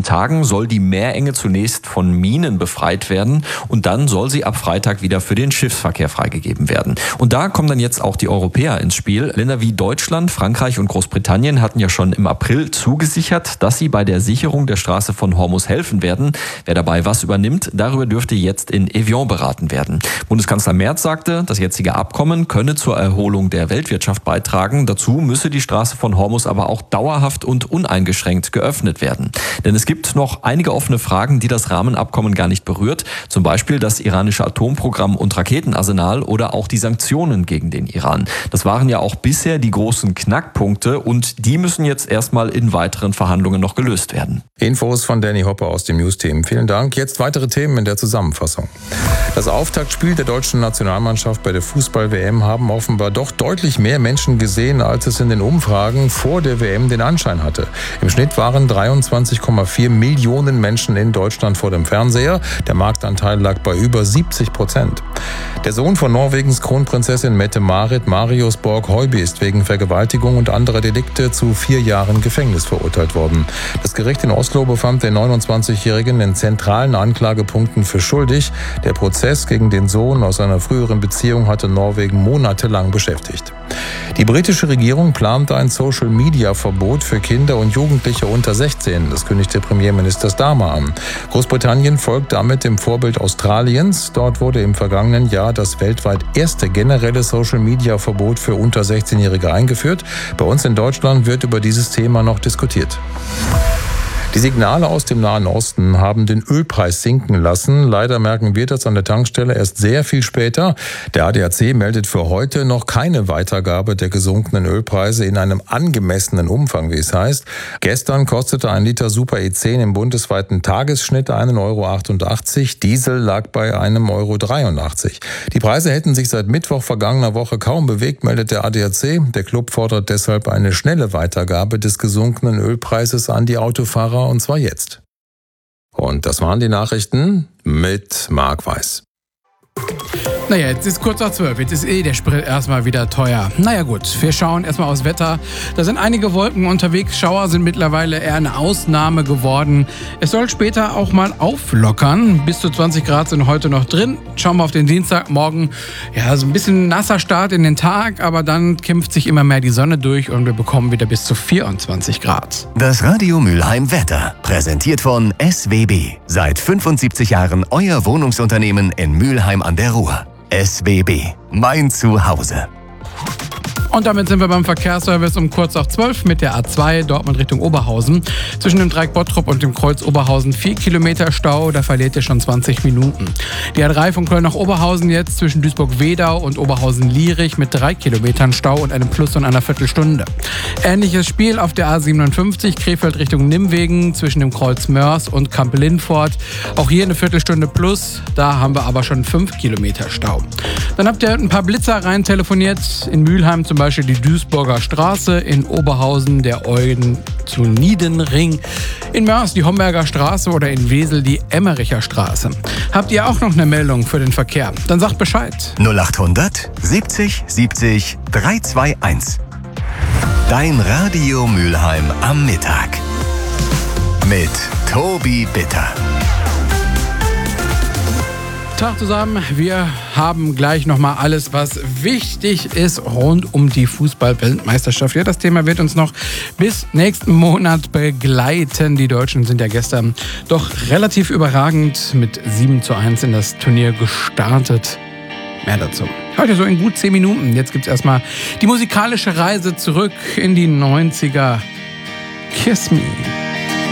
Tagen soll die Meerenge zunächst von Minen befreit werden und dann soll sie ab Freitag wieder für den Schiffsverkehr freigegeben werden. Und da kommen dann jetzt auch die Europäer ins Spiel. Länder wie Deutschland, Frankreich und Großbritannien hatten ja schon im April zugesichert, dass sie bei der Sicherung der Straße von Hormuz helfen werden. Wer dabei was übernimmt, darüber dürfte jetzt in Evian beraten werden. Bundeskanzler Merz sagte, das jetzige Abkommen könne zur Erholung der Weltwirtschaft beitragen. Dazu müsse die Straße von Hormuz aber auch dauerhaft und uneingeschränkt geöffnet werden. Denn es gibt noch einige offene Fragen, die das Rahmenabkommen gar nicht berührt. Zum Beispiel das iranische Atomprogramm und Raketenarsenal oder auch die Sanktionen gegen den Iran. Das waren ja auch bisher die großen Knackpunkte und die müssen jetzt erstmal in weiteren Verhandlungen noch gelöst werden. Infos von Danny Hopper aus dem News-Team. Vielen Dank. Jetzt weitere Themen in der Zusammenfassung. Das Auftaktspiel der deutschen Nationalmannschaft bei der Fußball-WM haben offenbar doch deutlich mehr Menschen gesehen, als es in den Umfragen vor der WM den Anschein hatte. Im Schnitt waren 23,4 Millionen Menschen in Deutschland vor dem Fernseher. Der Marktanteil lag bei über 70%. Der Sohn von Norwegens Kronprinzessin Mette-Marit, Marius Borg-Høiby, ist wegen Vergewaltigung und anderer Delikte zu 4 Jahren Gefängnis verurteilt worden. Das Gericht in Oslo befand den 29-Jährigen in zentralen Anklagepunkten für schuldig. Der Prozess gegen den Sohn aus einer früheren Beziehung hatte Norwegen monatelang beschäftigt. Die britische Regierung plant ein Social-Media-Verbot für Kinder und Jugendliche unter 16. Das kündigte Premierminister Starmer an. Großbritannien folgt damit dem Vorbild Australiens. Dort wurde im vergangenen Jahr das weltweit erste generelle Social-Media-Verbot für unter 16-Jährige eingeführt. Bei uns in Deutschland wird über dieses Thema noch diskutiert. Die Signale aus dem Nahen Osten haben den Ölpreis sinken lassen. Leider merken wir das an der Tankstelle erst sehr viel später. Der ADAC meldet für heute noch keine Weitergabe der gesunkenen Ölpreise in einem angemessenen Umfang, wie es heißt. Gestern kostete ein Liter Super E10 im bundesweiten Tagesschnitt 1,88 €. Diesel lag bei 1,83 €. Die Preise hätten sich seit Mittwoch vergangener Woche kaum bewegt, meldet der ADAC. Der Club fordert deshalb eine schnelle Weitergabe des gesunkenen Ölpreises an die Autofahrer, und zwar jetzt. Und das waren die Nachrichten mit Marc Weiß. Naja, jetzt ist kurz nach 12. Jetzt ist der Sprit erstmal wieder teuer. Naja gut, wir schauen erstmal aufs Wetter. Da sind einige Wolken unterwegs. Schauer sind mittlerweile eher eine Ausnahme geworden. Es soll später auch mal auflockern. Bis zu 20 Grad sind heute noch drin. Schauen wir auf den Dienstagmorgen. Ja, so ein bisschen nasser Start in den Tag, aber dann kämpft sich immer mehr die Sonne durch und wir bekommen wieder bis zu 24 Grad. Das Radio Mülheim Wetter, präsentiert von SWB. Seit 75 Jahren euer Wohnungsunternehmen in Mülheim an der Ruhr. SWB, mein Zuhause. Und damit sind wir beim Verkehrsservice um kurz nach 12 mit der A2 Dortmund Richtung Oberhausen. Zwischen dem Dreieck Bottrop und dem Kreuz Oberhausen 4 Kilometer Stau, da verliert ihr schon 20 Minuten. Die A3 von Köln nach Oberhausen jetzt zwischen Duisburg-Wedau und Oberhausen-Lierich mit 3 Kilometern Stau und einem Plus von einer Viertelstunde. Ähnliches Spiel auf der A57 Krefeld Richtung Nimwegen zwischen dem Kreuz Mörs und Kamp-Lindfort. Auch hier eine Viertelstunde Plus, da haben wir aber schon 5 Kilometer Stau. Dann habt ihr ein paar Blitzer rein telefoniert, in Mülheim zum Beispiel die Duisburger Straße, in Oberhausen der Eugen zu Niedenring, in Mörs die Homberger Straße oder in Wesel die Emmericher Straße. Habt ihr auch noch eine Meldung für den Verkehr? Dann sagt Bescheid. 0800 70 70 321. Dein Radio Mülheim am Mittag. Mit Tobi Bitter. Tag zusammen, wir haben gleich nochmal alles, was wichtig ist rund um die Fußball-Weltmeisterschaft. Ja, das Thema wird uns noch bis nächsten Monat begleiten. Die Deutschen sind ja gestern doch relativ überragend mit 7:1 in das Turnier gestartet. Mehr dazu heute so in gut 10 Minuten. Jetzt gibt's erstmal die musikalische Reise zurück in die 90er. Kiss Me.